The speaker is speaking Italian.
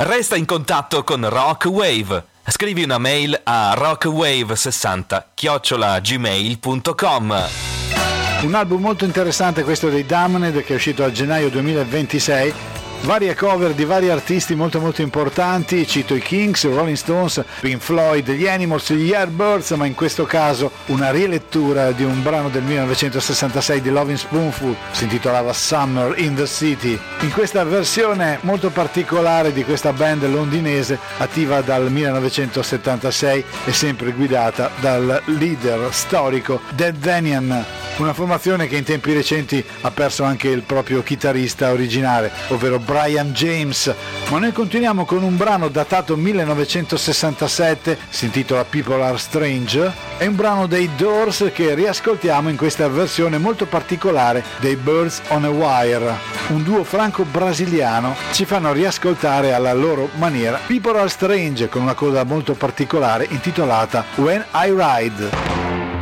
Resta in contatto con Rock Wave. Scrivi una mail a rockwave60@gmail.com. Un album molto interessante questo dei Damned, che è uscito a gennaio 2026. Varie cover di vari artisti molto importanti, cito i Kings, i Rolling Stones, Pink Floyd, gli Animals, gli Yardbirds, ma in questo caso una rilettura di un brano del 1966 di Lovin' Spoonful, si intitolava Summer in the City. In questa versione molto particolare di questa band londinese, attiva dal 1976 e sempre guidata dal leader storico Dead Danian. Una formazione che in tempi recenti ha perso anche il proprio chitarrista originale, ovvero Brian James. Ma noi continuiamo con un brano datato 1967, si intitola People Are Strange. È un brano dei Doors che riascoltiamo in questa versione molto particolare dei Birds on a Wire. Un duo franco-brasiliano ci fanno riascoltare alla loro maniera People Are Strange con una coda molto particolare intitolata When I Ride.